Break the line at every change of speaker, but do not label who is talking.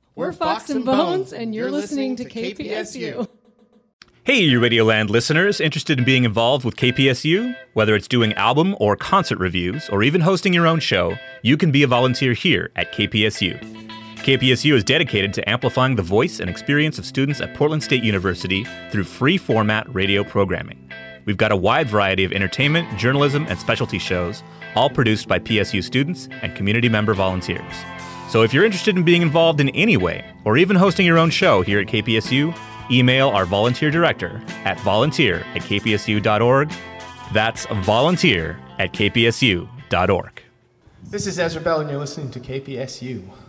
We're Fox and Bones, and you're listening to KPSU.
Hey, you Radioland listeners, interested in being involved with KPSU? Whether it's doing album or concert reviews, or even hosting your own show, you can be a volunteer here at KPSU. KPSU is dedicated to amplifying the voice and experience of students at Portland State University through free-format radio programming. We've got a wide variety of entertainment, journalism, and specialty shows, all produced by PSU students and community member volunteers. So if you're interested in being involved in any way, or even hosting your own show here at KPSU, email our volunteer director at volunteer@kpsu.org. That's volunteer@kpsu.org.
This is Ezra Bell, and you're listening to KPSU.